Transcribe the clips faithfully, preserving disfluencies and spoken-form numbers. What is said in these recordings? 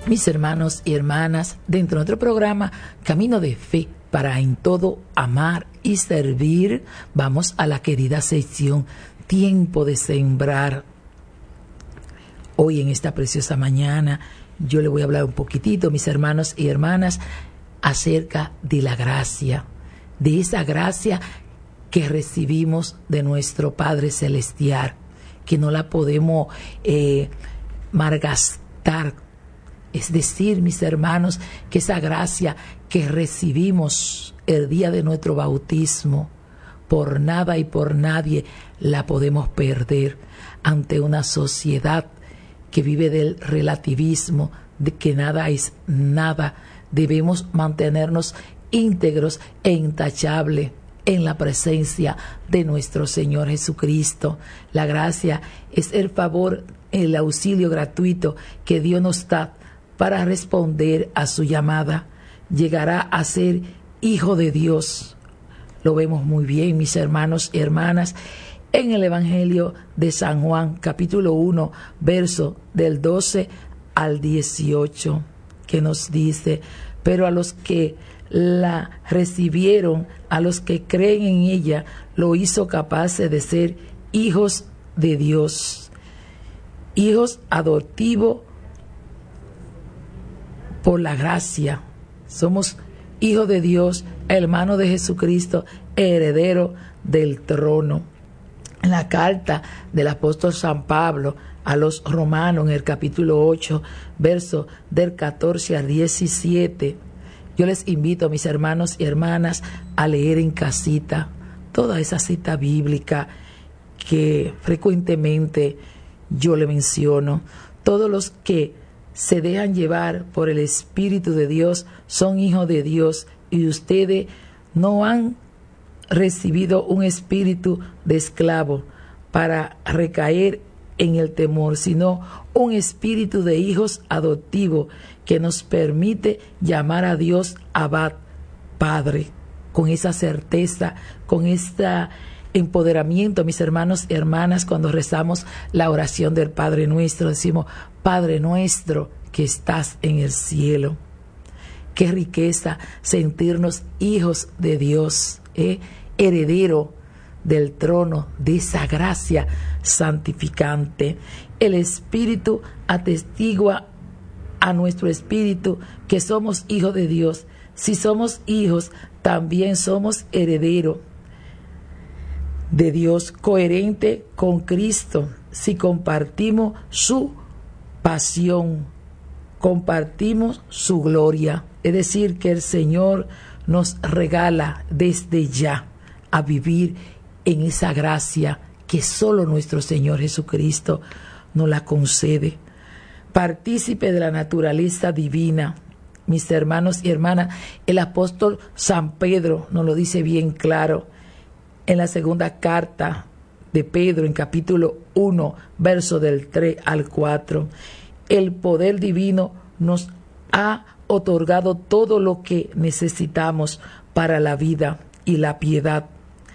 mis hermanos y hermanas, dentro de otro programa, Camino de Fe, para en todo amar y servir, vamos a la querida sección Tiempo de Sembrar. Hoy en esta preciosa mañana, yo le voy a hablar un poquitito, mis hermanos y hermanas, acerca de la gracia, de esa gracia que recibimos de nuestro Padre Celestial, que no la podemos eh, malgastar. Es decir, mis hermanos, que esa gracia que recibimos el día de nuestro bautismo, por nada y por nadie la podemos perder ante una sociedad que vive del relativismo, de que nada es nada. Debemos mantenernos íntegros e intachables en la presencia de nuestro Señor Jesucristo. La gracia es el favor, el auxilio gratuito que Dios nos da para responder a su llamada. Llegará a ser hijo de Dios. Lo vemos muy bien, mis hermanos y hermanas, en el Evangelio de San Juan, capítulo uno, verso del doce al dieciocho, que nos dice: pero a los que la recibieron, a los que creen en ella, lo hizo capaces de ser hijos de Dios, hijos adoptivos por la gracia. Somos hijos de Dios, hermanos de Jesucristo, heredero del trono. En la carta del apóstol San Pablo a los romanos, en el capítulo ocho, verso del catorce al diecisiete, yo les invito, mis hermanos y hermanas, a leer en casita toda esa cita bíblica que frecuentemente yo le menciono. Todos los que se dejan llevar por el Espíritu de Dios son hijos de Dios, y ustedes no han recibido un espíritu de esclavo para recaer en el temor, sino un espíritu de hijos adoptivos que nos permite llamar a Dios Abba, Padre, con esa certeza, con este empoderamiento, mis hermanos y hermanas. Cuando rezamos la oración del Padre Nuestro, decimos: Padre nuestro que estás en el cielo. Qué riqueza sentirnos hijos de Dios, ¿eh? heredero del trono, de esa gracia santificante. El Espíritu atestigua a nuestro espíritu que somos hijos de Dios. Si somos hijos, también somos herederos de Dios, coherente con Cristo. Si compartimos su pasión, compartimos su gloria. Es decir, que el Señor nos regala desde ya a vivir en esa gracia que solo nuestro Señor Jesucristo nos la concede. Partícipe de la naturaleza divina, mis hermanos y hermanas, el apóstol San Pedro nos lo dice bien claro en la segunda carta de Pedro, en capítulo uno, verso del tres al cuatro. El poder divino nos ha otorgado todo lo que necesitamos para la vida y la piedad,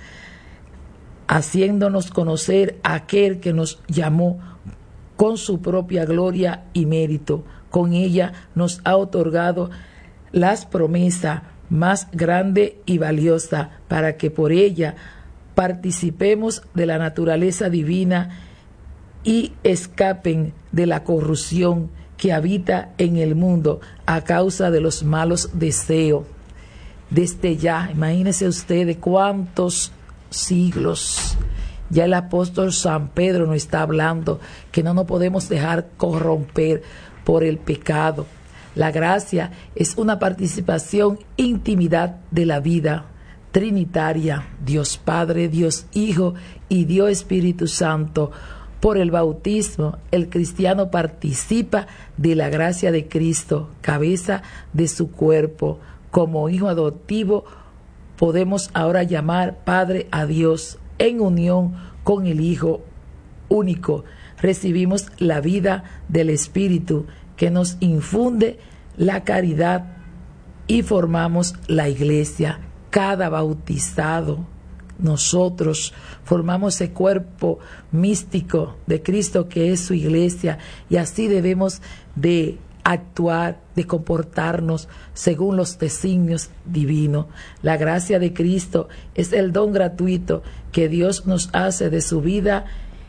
haciéndonos conocer a aquel que nos llamó con su propia gloria y mérito. Con ella nos ha otorgado las promesas más grandes y valiosas, para que por ella participemos de la naturaleza divina y escapen de la corrupción que habita en el mundo a causa de los malos deseos. Desde ya, imagínense ustedes cuántos siglos ya el apóstol San Pedro nos está hablando que no nos podemos dejar corromper por el pecado. La gracia es una participación, intimidad de la vida trinitaria, Dios Padre, Dios Hijo y Dios Espíritu Santo. Por el bautismo, el cristiano participa de la gracia de Cristo, cabeza de su cuerpo. Como hijo adoptivo, podemos ahora llamar Padre a Dios en unión con el Hijo único. Recibimos la vida del Espíritu que nos infunde la caridad y formamos la iglesia. Cada bautizado, nosotros formamos ese cuerpo místico de Cristo que es su iglesia, y así debemos de actuar, de comportarnos según los designios divinos. La gracia de Cristo es el don gratuito que Dios nos hace de su vida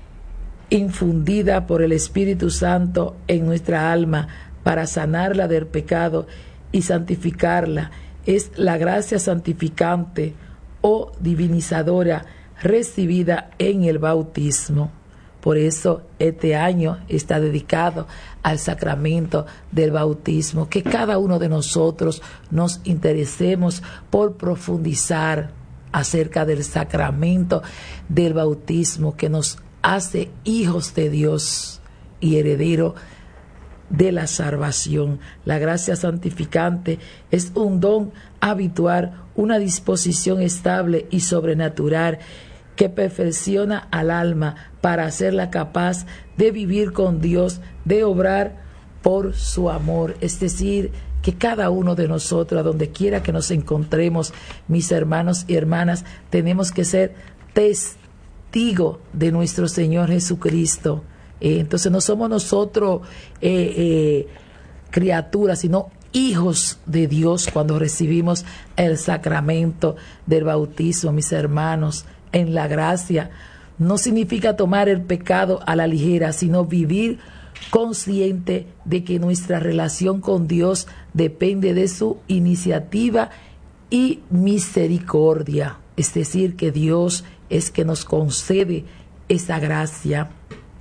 infundida por el Espíritu Santo en nuestra alma para sanarla del pecado y santificarla. Es la gracia santificante o divinizadora recibida en el bautismo. Por eso este año está dedicado al sacramento del bautismo, que cada uno de nosotros nos interesemos por profundizar acerca del sacramento del bautismo que nos hace hijos de Dios y heredero de la salvación. La gracia santificante es un don habitual, una disposición estable y sobrenatural que perfecciona al alma para hacerla capaz de vivir con Dios, de obrar por su amor. Es decir, que cada uno de nosotros, a donde quiera que nos encontremos, mis hermanos y hermanas, tenemos que ser testigos de nuestro Señor Jesucristo. Eh, entonces no somos nosotros eh, eh, criaturas, sino hijos de Dios cuando recibimos el sacramento del bautismo, mis hermanos. En la gracia no significa tomar el pecado a la ligera, sino vivir consciente de que nuestra relación con Dios depende de su iniciativa y misericordia. Es decir, que Dios es que nos concede esa gracia.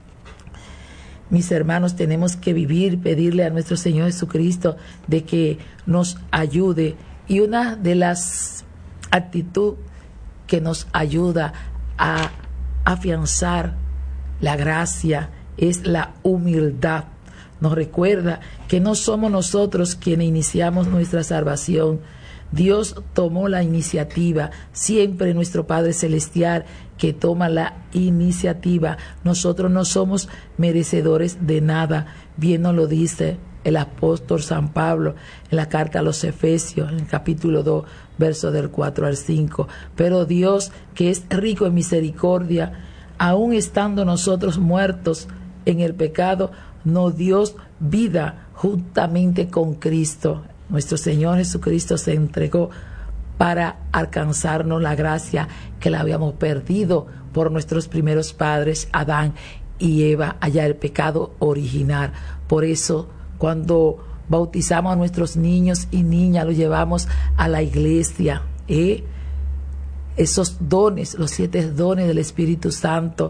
Mis hermanos, tenemos que vivir, pedirle a nuestro Señor Jesucristo de que nos ayude. Y una de las actitudes que nos ayuda a afianzar la gracia es la humildad. Nos recuerda que no somos nosotros quienes iniciamos nuestra salvación. Dios tomó la iniciativa, siempre nuestro Padre Celestial que toma la iniciativa. Nosotros no somos merecedores de nada. Bien nos lo dice el apóstol San Pablo en la carta a los Efesios, en el capítulo dos, versos del cuatro al cinco. Pero Dios, que es rico en misericordia, aun estando nosotros muertos en el pecado, nos dio vida juntamente con Cristo. Nuestro Señor Jesucristo se entregó para alcanzarnos la gracia que la habíamos perdido por nuestros primeros padres, Adán y Eva, allá el pecado original. Por eso, cuando bautizamos a nuestros niños y niñas, los llevamos a la iglesia, ¿eh? Esos dones, los siete dones del Espíritu Santo.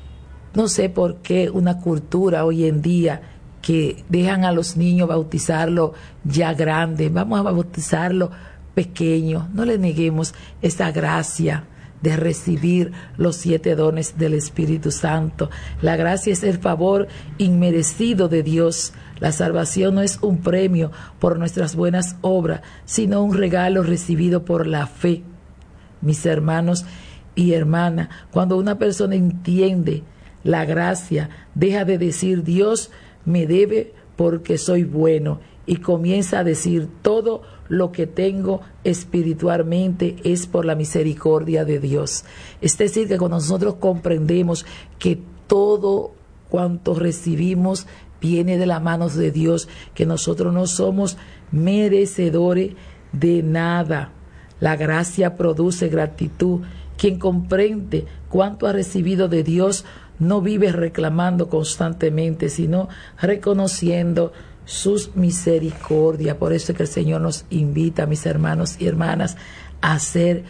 No sé por qué una cultura hoy en día que dejan a los niños bautizarlo ya grandes. Vamos a bautizarlo pequeño. No le neguemos esa gracia de recibir los siete dones del Espíritu Santo. La gracia es el favor inmerecido de Dios. La salvación no es un premio por nuestras buenas obras, sino un regalo recibido por la fe. Mis hermanos y hermanas, cuando una persona entiende la gracia, deja de decir Dios me debe porque soy bueno y comienza a decir todo lo que tengo espiritualmente es por la misericordia de Dios. Es decir, que cuando nosotros comprendemos que todo cuanto recibimos viene de las manos de Dios, que nosotros no somos merecedores de nada. La gracia produce gratitud. Quien comprende cuánto ha recibido de Dios no vive reclamando constantemente, sino reconociendo sus misericordias. Por eso es que el Señor nos invita, mis hermanos y hermanas, a ser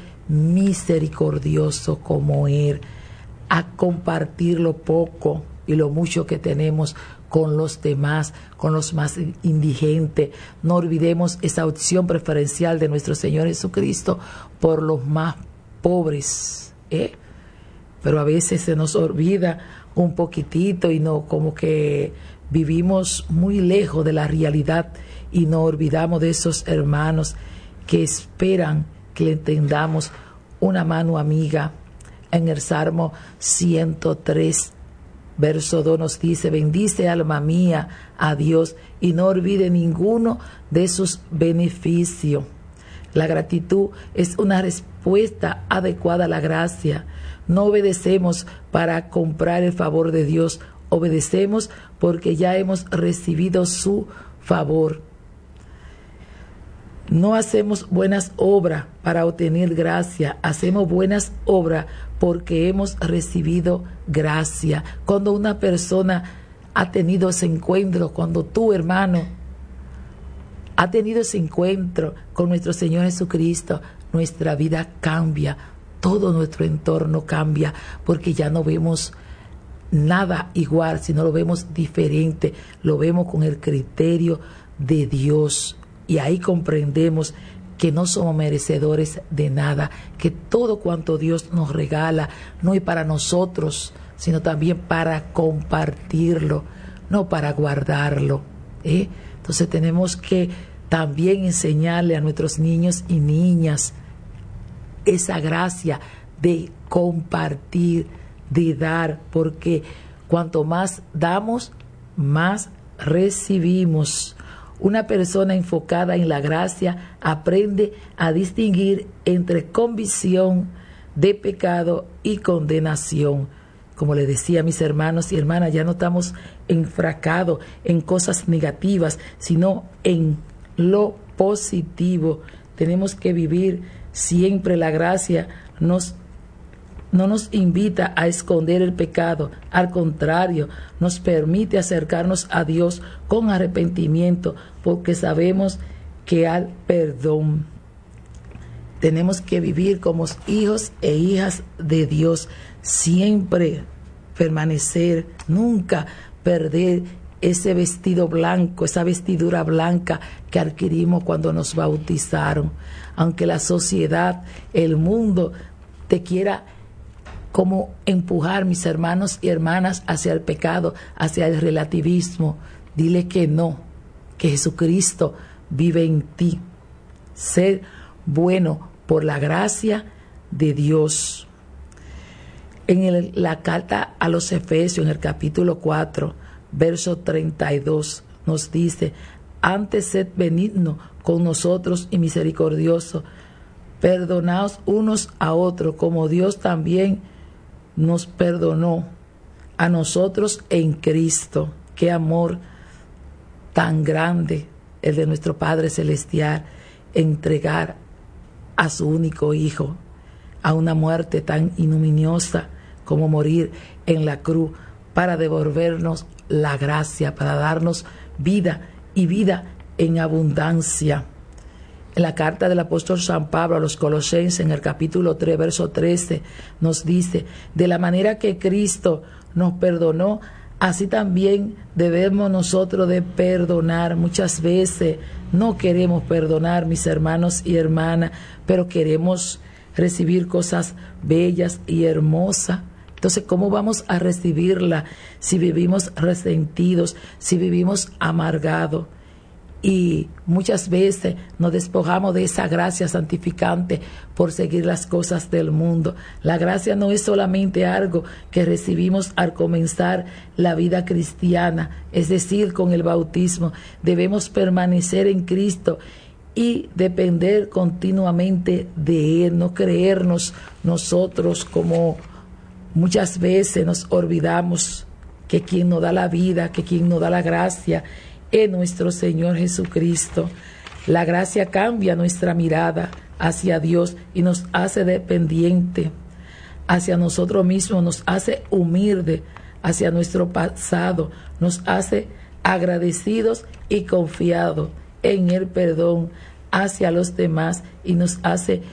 misericordioso como Él, a compartir lo poco y lo mucho que tenemos con los demás, con los más indigentes. No olvidemos esa opción preferencial de nuestro Señor Jesucristo por los más pobres, ¿eh? Pero a veces se nos olvida un poquitito y no, como que vivimos muy lejos de la realidad y no olvidamos de esos hermanos que esperan que le entendamos una mano amiga. En el Salmo ciento tres, verso dos nos dice: bendice alma mía a Dios y no olvide ninguno de sus beneficios. La gratitud es una respuesta adecuada a la gracia. No obedecemos para comprar el favor de Dios, obedecemos porque ya hemos recibido su favor. No hacemos buenas obras para obtener gracia, hacemos buenas obras porque hemos recibido gracia. Cuando una persona ha tenido ese encuentro, cuando tú, hermano, ha tenido ese encuentro con nuestro Señor Jesucristo, nuestra vida cambia, todo nuestro entorno cambia, porque ya no vemos nada igual, sino lo vemos diferente, lo vemos con el criterio de Dios. Y ahí comprendemos que no somos merecedores de nada, que todo cuanto Dios nos regala no es para nosotros, sino también para compartirlo, no para guardarlo, ¿eh? Entonces tenemos que también enseñarle a nuestros niños y niñas esa gracia de compartir, de dar, porque cuanto más damos, más recibimos. Una persona enfocada en la gracia aprende a distinguir entre convicción de pecado y condenación. Como les decía a mis hermanos y hermanas, ya no estamos enfrascados en cosas negativas, sino en lo positivo. Tenemos que vivir siempre la gracia. Nos No nos invita a esconder el pecado, al contrario, nos permite acercarnos a Dios con arrepentimiento, porque sabemos que hay perdón. Tenemos que vivir como hijos e hijas de Dios, siempre permanecer, nunca perder ese vestido blanco, esa vestidura blanca que adquirimos cuando nos bautizaron. Aunque la sociedad, el mundo te quiera como empujar, mis hermanos y hermanas, hacia el pecado, hacia el relativismo, dile que no, que Jesucristo vive en ti. Ser bueno por la gracia de Dios. En el, la carta a los Efesios, en el capítulo cuatro, verso treinta y dos, nos dice: antes sed benigno con nosotros y misericordioso, perdonaos unos a otros, como Dios también nos perdonó a nosotros en Cristo. Qué amor tan grande el de nuestro Padre Celestial, entregar a su único Hijo a una muerte tan ignominiosa como morir en la cruz, para devolvernos la gracia, para darnos vida y vida en abundancia. En la carta del apóstol San Pablo a los Colosenses, en el capítulo tres, verso trece, nos dice: de la manera que Cristo nos perdonó, así también debemos nosotros de perdonar. Muchas veces no queremos perdonar, mis hermanos y hermanas, pero queremos recibir cosas bellas y hermosas. Entonces, ¿cómo vamos a recibirla si vivimos resentidos, si vivimos amargados? Y muchas veces nos despojamos de esa gracia santificante por seguir las cosas del mundo. La gracia no es solamente algo que recibimos al comenzar la vida cristiana, es decir, con el bautismo. Debemos permanecer en Cristo y depender continuamente de Él, no creernos nosotros como muchas veces nos olvidamos que quien nos da la vida, que quien nos da la gracia es nuestro Señor Jesucristo. La gracia cambia nuestra mirada hacia Dios y nos hace dependiente hacia nosotros mismos, nos hace humilde hacia nuestro pasado, nos hace agradecidos y confiados en el perdón hacia los demás y nos hace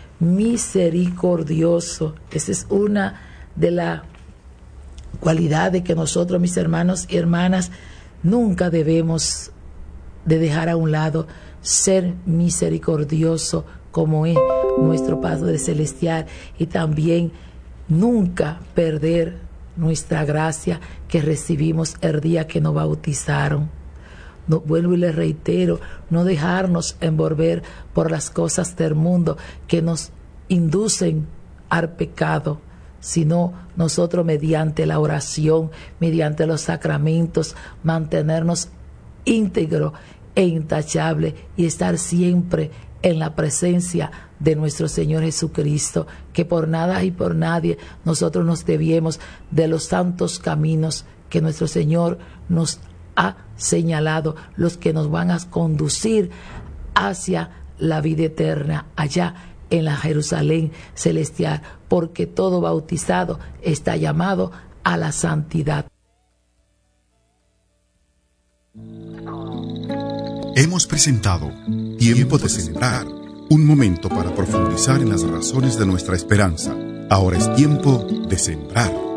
misericordioso. Esa es una de las cualidades que nosotros, mis hermanos y hermanas, nunca debemos de dejar a un lado, ser misericordioso como es nuestro Padre Celestial, y también nunca perder nuestra gracia que recibimos el día que nos bautizaron. No, vuelvo y les reitero, no dejarnos envolver por las cosas del mundo que nos inducen al pecado, sino nosotros mediante la oración, mediante los sacramentos, mantenernos íntegro e intachable y estar siempre en la presencia de nuestro Señor Jesucristo, que por nada y por nadie nosotros nos desviemos de los santos caminos que nuestro Señor nos ha señalados, los que nos van a conducir hacia la vida eterna allá en la Jerusalén celestial, porque todo bautizado está llamado a la santidad. Hemos presentado Tiempo de Celebrar, un momento para profundizar en las razones de nuestra esperanza. Ahora es tiempo de sembrar.